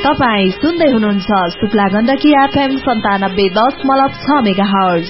तपाई सुन्दै हुनुहुन्छ शुक्ला गण्डकी FM 97.6 मेगाहर्ज।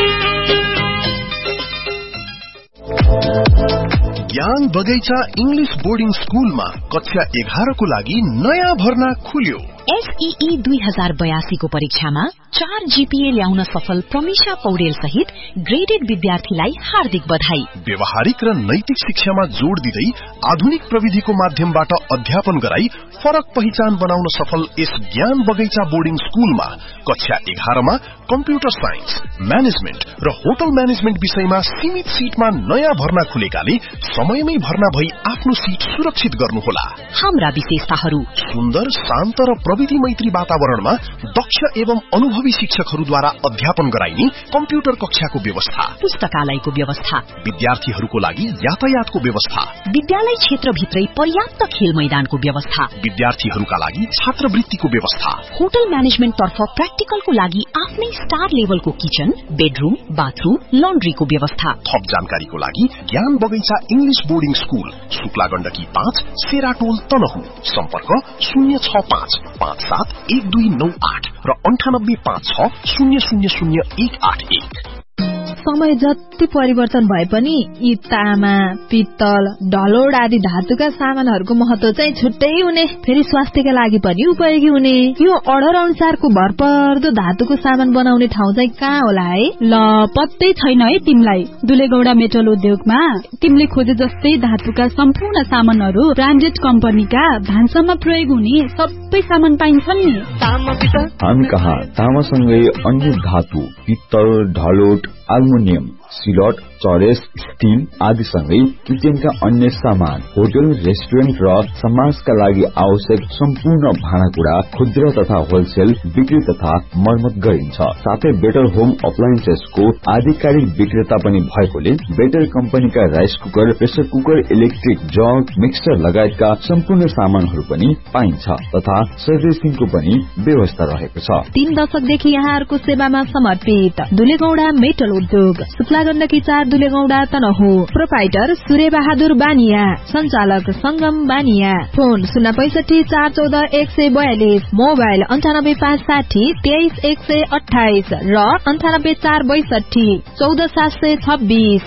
ज्ञान बगैंचा इंग्लिश बोर्डिङ स्कूलमा कक्षा 11 को लागि नयाँ भर्ना खुल्यो। SEE 2082 को परीक्षामा 4 GPA ल्याउन सफल प्रमिशा पौडेल सहित ग्रेडेड विद्यार्थीलाई हार्दिक बधाई। व्यवहारिक र नैतिक शिक्षामा जोड़ दिँदै आधुनिक प्रविधिको माध्यमबाट अध्यापन गराई फरक पहिचान बनाउन सफल यस ज्ञान बगैंचा बोर्डिङ स्कूलमा कक्षा 11 मा कम्प्युटर साइन्स, म्यानेजमेन्ट र होटल म्यानेजमेन्ट विषयमा सीमित सीटमा नयाँ भर्ना खुलेकाले समयमै भर्ना भई आफ्नो सीट सुरक्षित गर्नुहोला। हाम्रा विशेषताहरू: सुन्दर, शान्त र प्रविधि मैत्री वातावरणमा दक्ष एवं अनुभवी शिक्षकहरूद्वारा अध्यापन गराइने कम्प्युटर कक्षाको व्यवस्था, पुस्तकालयको व्यवस्था, विद्यार्थीहरूको लागि यातायातको व्यवस्था, विद्यालय क्षेत्रभित्रै पर्याप्त खेल मैदानको व्यवस्था, विद्यार्थीहरूका लागि छात्रवृत्तिको व्यवस्था, होटल म्यानेजमेन्ट तर्फ प्र्याक्टिकलको लागि आफ्नै स्टार लेभलको किचन, बेडरूम, बाथरूम, लन्ड्रीको व्यवस्था। थप जानकारीको लागि ज्ञान बगैंचा English boarding school, Shukla Gandaki 5, सेराटोल, Tanahun. सम्पर्क 065571298 र 9856000181। समय जति परिवर्तन भए पनि यी तामा, पित्तल, ढलोड आदि धातुका सामानहरूको महत्व चाहिँ छुट्टै हुने, फेरि स्वास्थ्यका लागि पनि उपयोगी हुने। यो अर्डर अनुसारको भरपर्दो धातुको सामान बनाउने ठाउँ चाहिँ कहाँ होला है? ल, पत्तै छैन है तिमीलाई। दुलेगौडा मेटल उद्योगमा तिमीले खोजे जस्तै धातुका सम्पूर्ण सामानहरू ब्रान्डेड कम्पनीका भान्सामा प्रयोग हुने सबै सामान पाइन्छन् नि। हामी कहाँ तामासँगै अन्य धातु, पित्तल, ढलोट, एल्युमिनियम, सिलट, चरेस, स्टील आदि सँगै किचनका अन्य सामान, होटल, रेस्टुरेन्ट र समाजका लागि आवश्यक सम्पूर्ण भाँडाकुँडा खुद्र तथा होलसेल बिक्री तथा मर्मत गरिन्छ। साथै बेटर होम अप्लायन्सेसको आधिकारिक विक्रेता पनि भएकोले बेटर कम्पनीका rice cooker, pressure cooker, electric jug, mixer लगायतका सम्पूर्ण सामानहरू पनि पाइन्छ तथा सर्भिसिङको पनि व्यवस्था रहेको छ। 3 दशकदेखि यहाँहरूको सेवामा समर्पित दुलेगौडा मेटल उद्योग, शुक्ला गण्डकी 4, दुलेगौडा, तनहु। प्रोपाइटर सूर्य बहादुर बानिया, संचालक संगम बानिया। फोन 065 414 142, मोबाइल 98560 23128 र 98462 14726।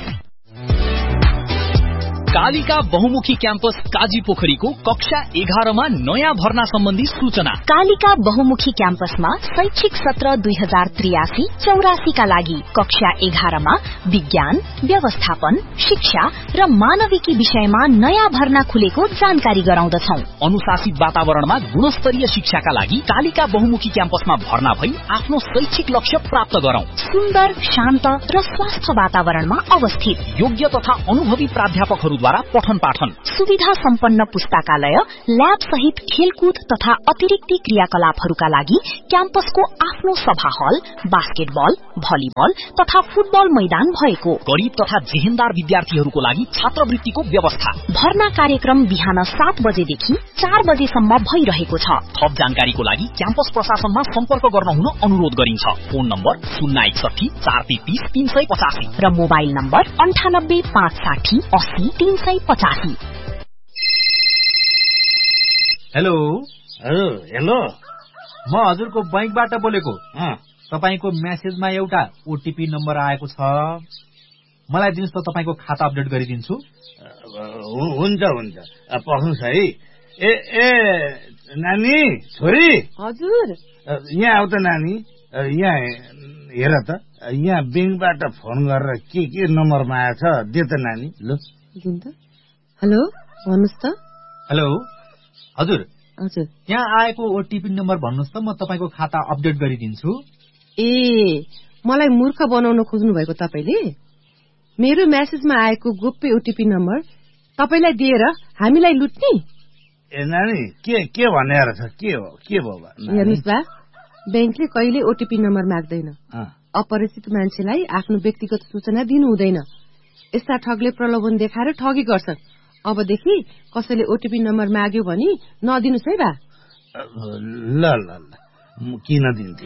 कालिका बहुमुखी क्याम्पस काजी पोखरीको कक्षा 11 मा नयाँ भर्ना सम्बन्धी सूचना। कालिका बहुमुखी क्याम्पसमा शैक्षिक सत्र 2083-84 का लागि कक्षा 11 मा विज्ञान, व्यवस्थापन, शिक्षा र मानविकी विषयमा नयाँ भर्ना खुलेको जानकारी गराउँदछौं। अनुशासित वातावरणमा गुणस्तरीय शिक्षाका लागि कालिका बहुमुखी क्याम्पसमा भर्ना भई आफ्नो शैक्षिक लक्ष्य प्राप्त गरौं। सुन्दर, शान्त र स्वास्थ्य वातावरणमा अवस्थित, योग्य तथा अनुभवी प्राध्यापकहरू द्वारा पठन पाठन, सुविधा सम्पन्न पुस्तकालय, ल्याब सहित खेलकुद तथा अतिरिक्त क्रियाकलापहरूका लागि क्याम्पसको आफ्नो सभा हल, बास्केटबल, भलिबल तथा फुटबल मैदान भएको, गरीब तथा जेहेन्दार विद्यार्थीहरूको लागि छात्रवृत्तिको व्यवस्था। भर्ना कार्यक्रम बिहान 7 बजेदेखि 4 बजेसम्म भइरहेको छ। थप जानकारीको लागि क्याम्पस प्रशासनमा सम्पर्क गर्न हुन अनुरोध गरिन्छ। फोन नम्बर 061 433 385 र मोबाइल नम्बर 98 560 80 385। हेलो हेलो, म हजुरको बैंकबाट बोलेको। तपाईको मेसेजमा एउटा ओटीपी नम्बर आएको छ, मलाई दिनुस् त, तपाईको खाता अपडेट गरिदिन्छु। हुन्छ हुन्छ, पख्नुस् है। ए नानी, छोरी, हजुर यहाँ आउ त नानी। यहाँ हेर त, यहाँ बैंकबाट फोन गरेर के नम्बरमा आएछ, दे त नानी। ल हेलो, भन्नुहोस् त। हेलो हजुर, हजुर यहाँ आएको ओटीपी नम्बर भन्नुहोस् त, म तपाईको खाता अपडेट गरिदिन्छु। ए, मलाई मूर्ख बनाउन खोज्नु भएको तपाईले? मेरो मेसेजमा आएको गोप्य ओटीपी नम्बर तपाईलाई दिएर हामीलाई लुट्ने? ए नानी, के भनेर छ? के हो? के भयो? हेर्नुस् बा, बैंकले कहिले ओटीपी नम्बर माग्दैन। अपरिचित मान्छेलाई आफ्नो व्यक्तिगत सूचना दिनु हुँदैन। यस्ता ठगले प्रलोभन देखाएर ठगी गर्छन्। अबदेखि कसैले ओटीपी नम्बर माग्यो भने नदिनुस् है बा। ल किन दिन्थे?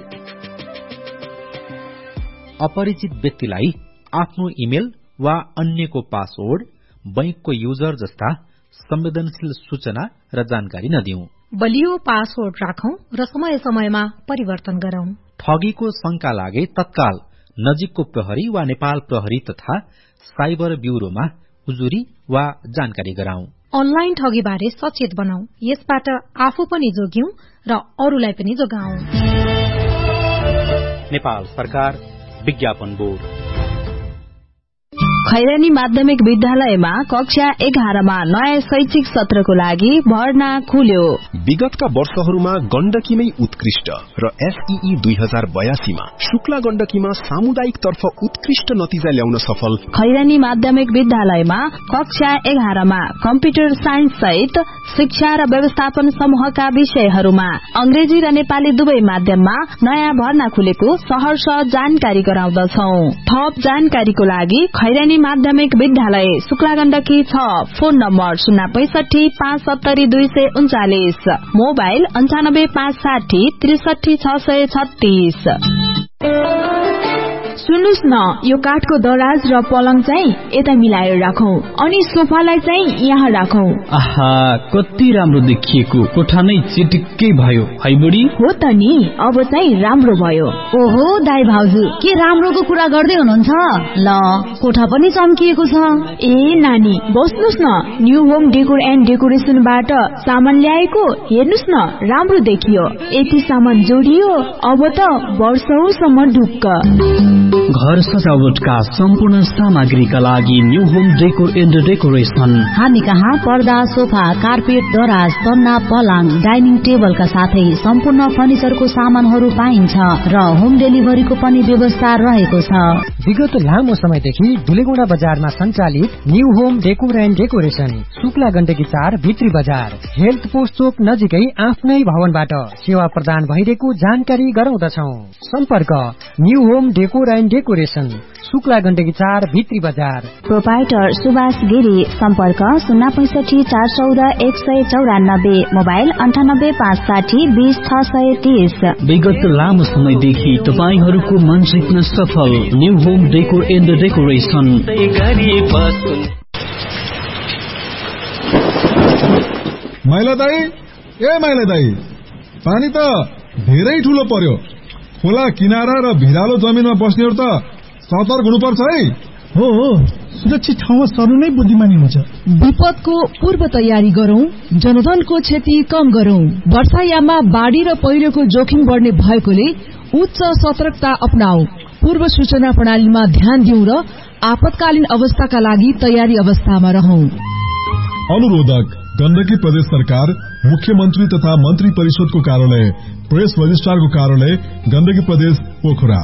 अपरिचित व्यक्तिलाई आफ्नो इमेल वा अन्यको पासवर्ड, बैंकको युजर जस्ता संवेदनशील सूचना र जानकारी नदिऊ। बलियो पासवर्ड राखौं र समय समयमा परिवर्तन गरौं। ठगीको शंका लागे तत्काल नजिकको प्रहरी वा नेपाल प्रहरी तथा साइबर ब्यूरोमा उजुरी वा जानकारी गराउँ। अनलाइन ठगीबारे सचेत बनाऊ। यसबाट आफू पनि जोग्यौं र अरूलाई पनि जोगाऊ। नेपाल सरकार विज्ञापन बोर्ड। खैरानी माध्यमिक विद्यालयमा कक्षा 11 मा नयाँ शैक्षिक सत्रको लागि भर्ना खुल्यो। विगतका वर्षहरूमा गण्डकीमै उत्कृष्ट र एसईई 2082 मा शुक्ला गण्डकीमा सामुदायिक तर्फ उत्कृष्ट नतिजा ल्याउन सफल खैरानी माध्यमिक विद्यालयमा कक्षा 11 मा कम्प्युटर साइन्स सहित शिक्षा र व्यवस्थापन समूहका विषयहरूमा अंग्रेजी र नेपाली दुवै माध्यममा नयाँ भर्ना खुलेको सहर्ष जानकारी गराउँदछौं। थप जानकारीको लागि खैरानी माध्यमिक विद्यालय Shukla Gandaki 6, phone number 065 570 239, mobile 95 560 63 636। सुन्नुस् न, यो काठको दराज र पलङ चाहिँ यता मिलाएर राखौं अनि सोफालाई चाहिँ यहाँ राखौं। आहा, कति राम्रो देखिएको, कोठा नै चिटिक्कै भयो है बुढी। हो त नि, अब चाहिँ राम्रो भयो। ओहो दाइ भाउजू, के राम्रोको कुरा गर्दै हुनुहुन्छ? ल, कोठा पनि चम्किएको छ। ए नानी, बस्नुस् न, न्यू होम डेकोर एन्ड डेकोरेसनबाट सामान ल्याएको, हेर्नुस् न, राम्रो देखियो। यति सामान जोडियो, अब त वर्षौसम्म ढुक्क। घर सजावटका सम्पूर्ण सामग्रीका लागि new home decor and decoration. हामी कहाँ पर्दा, सोफा, कार्पेट, दराज, तन्ना, पलङ, डाइनिङ टेबलका साथै सम्पूर्ण फर्निचरको सामानहरू पाइन्छ र होम डेलिभरीको पनि व्यवस्था रहेको छ। विगत लामो समयदेखि धुलेगौडा बजारमा सञ्चालित new home decor and decoration, Shukla Gandaki 4 भित्री बजार, हेल्थ पोस्ट चोक नजिकै आफ्नै भवनबाट सेवा प्रदान भइरहेको जानकारी गराउँदछौं। सम्पर्क new home decor and decoration, Shukla Gandaki 4 भित्री बजार। प्रोपाइटर सुभाष गिरी, सम्पर्क 065 414 194, मोबाइल 98 560 20 630। विगत लामो समयदेखि तपाईहरूको मन जित्न सफल new home decor and decoration. माइला दाई, ए माइला दाई, पानी त धेरै ठूलो पर्यो। खोला किनारा र भिरालो जमिनमा बस्नेहरू त सतर्क हुनुपर्छ है। हो, सुरक्षित ठाउँमा सर्नु नै बुद्धिमानी हुन्छ। विपदको पूर्व तयारी गरौं, जनधनको क्षति कम गरौं। वर्षायाममा बाढ़ी र पहिरोको जोखिम बढ्ने भएकोले उच्च सतर्कता अपनाऊ। पूर्व सूचना प्रणालीमा ध्यान दिउँ र आपतकालीन अवस्थाका लागि तयारी अवस्थामा रहौं। अनुरोधक गण्डकी प्रदेश सरकार, मुख्यमन्त्री तथा मन्त्री परिषदको कार्यालय, प्रेस रजिस्ट्रारको कार्यालय, गण्डकी प्रदेश, Pokhara.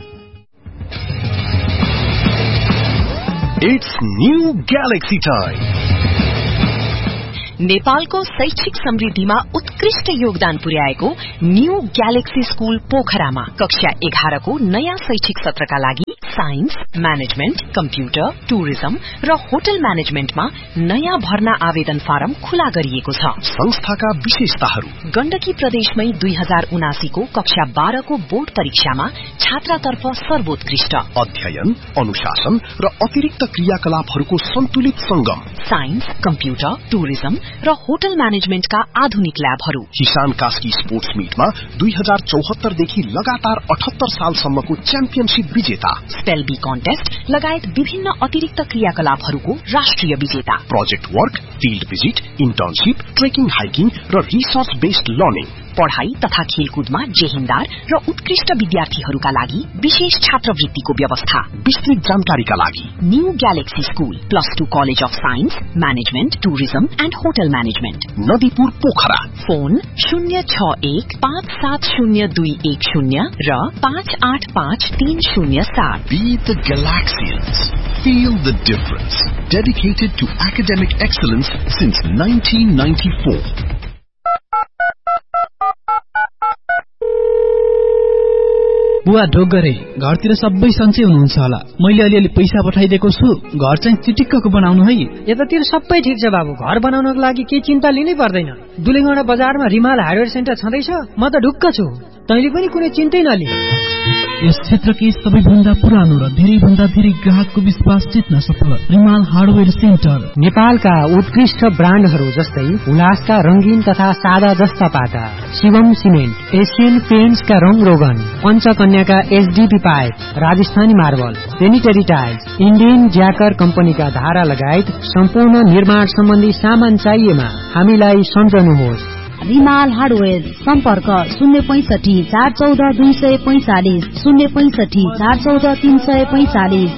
It's new Galaxy time. नेपालको शैक्षिक समृद्धिमा उत्कृष्ट योगदान पुर्याएको न्यू ग्यालेक्सी स्कूल पोखरामा कक्षा 11 को नयाँ शैक्षिक सत्रका लागि साइन्स, म्यानेजमेन्ट, कम्प्युटर, टुरिज्म र होटल म्यानेजमेन्टमा नयाँ भर्ना आवेदन फारम खुला गरिएको छ। संस्थाका विशेषताहरू: गण्डकी प्रदेशमै 2079 को कक्षा 12 को बोर्ड परीक्षामा छात्रातर्फ सर्वोत्कृष्ट अध्ययन, अनुशासन र अतिरिक्त क्रियाकलापहरूको सन्तुलित संगम, साइन्स, कम्प्युटर, टुरिज्म र होटल म्यानेजमेन्टका आधुनिक ल्याबहरू। किसान कास्की स्पोर्ट्स मिटमा 2074 देखि लगातार 78 सालसम्मको च्याम्पियनशिप विजेता, स्पेल बी कन्टेस्ट लगायत विभिन्न अतिरिक्त क्रियाकलापहरूको राष्ट्रिय विजेता, project work, field visit, internship, trekking, hiking र रिसर्च बेस्ड लर्निङ, पढ़ाई तथा खेलकुदमा जेहेन्दार र उत्कृष्ट विद्यार्थीहरूका लागि विशेष छात्रवृत्तिको व्यवस्था। विस्तृत जानकारीका लागि new galaxy school, +2 college of science, management, tourism and hotel management, Nadipur, Pokhara. Phone 061 570 र 585 307। Be the Galaxians. Feel the difference. Dedicated to academic excellence since 1994. बुवा ढोगरे, घरतिर सबै सन्चै हुनुहुन्छ होला। मैले अलिअलि पैसा पठाइदिएको छु, घर चाहिँ चिटिक्कको बनाउनु है। यतातिर सबै ठिक छ बाबु, घर बनाउनको लागि केही चिन्ता लिनै पर्दैन। दुलेगौडा बजारमा रिमाल हार्डवेयर सेन्टर छँदैछ, म त ढुक्क छु। तैँले पनि कुनै चिन्तै नलि। यस क्षेत्रकै सबैभन्दा पुरानो र धेरै भन्दा धेरै ग्राहकको विश्वास जित्न सफल रिमाल हार्डवेयर सेन्टर। नेपालका उत्कृष्ट ब्रान्डहरू जस्तै उल्लासका रंगीन तथा सादा जस्ता पाटा, शिवम सिमेन्ट, एशियन पेन्ट्सका रंग रोगन, पञ्चकन्याका HDP pipe, Rajasthani marble, sanitary tiles, Indian ज्याकर कम्पनीका धारा लगायत सम्पूर्ण निर्माण सम्बन्धी सामान चाहिएमा हामीलाई सम्झनुहोस्। रिमाल हार्डवेयर सम्पर्क 065 414 245 065 414 345।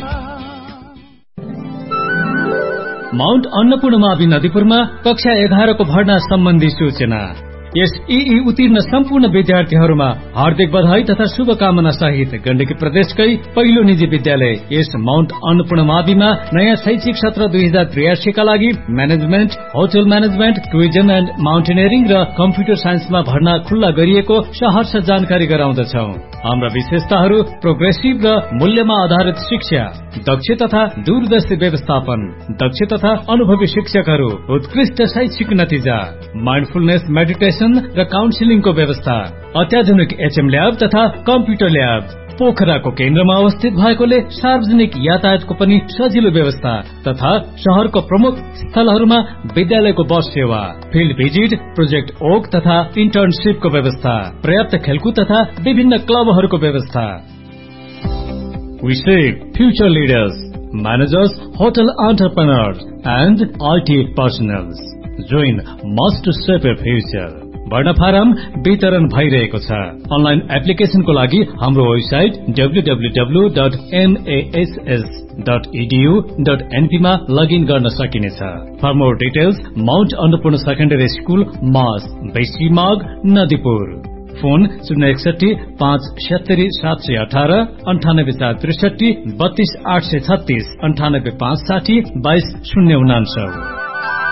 माउन्ट अन्नपूर्णमावि नदीपुरमा कक्षा 11 को भर्ना सम्बन्धी सूचना। यस ईई उत्तीर्ण सम्पूर्ण विद्यार्थीहरूमा हार्दिक बधाई तथा शुभकामना सहित गण्डकी प्रदेशकै पहिलो निजी विद्यालय यस माउन्ट अन्नपूर्णमाविमा नयाँ शैक्षिक सत्र 2083 का लागि management, hotel management, tourism and mountaineering र कम्प्युटर साइन्समा भर्ना खुल्ला गरिएको सहर्ष जानकारी गराउँदछौ। हाम्रा विशेषताहरू प्रोग्रेसिभ र मूल्यमा आधारित शिक्षा, दक्ष तथा दूरदर्शी व्यवस्थापन, दक्ष तथा अनुभवी शिक्षकहरू, उत्कृष्ट शैक्षिक नतिजा, माइन्डफुलनेस मेडिटेसन र काउन्सिलिङको व्यवस्था, अत्याधुनिक एचएम ल्याब तथा कम्प्युटर ल्याब, पोखराको केन्द्रमा अवस्थित भएकोले सार्वजनिक यातायातको पनि सजिलो व्यवस्था तथा शहरको प्रमुख स्थलहरूमा विद्यालयको बस सेवा, फिल्ड भिजिट, प्रोजेक्ट ओक तथा इन्टर्नशिपको व्यवस्था, पर्याप्त खेलकुद तथा विभिन्न क्लबहरूको व्यवस्था। We seek future leaders, managers, hotel entrepreneurs and IT personnel. Join us to shape your future. भर्ना फारम वितरण भइरहेको छ। अनलाइन एप्लिकेशनको लागि हाम्रो वेबसाइट www.mass.edu.np मा लगइन गर्न सकिनेछ। For more details Mount Annapurna secondary school मास, बेसी माग, नदीपुर। फोन 061 570 718 98 463 32 836 98 560 22 099।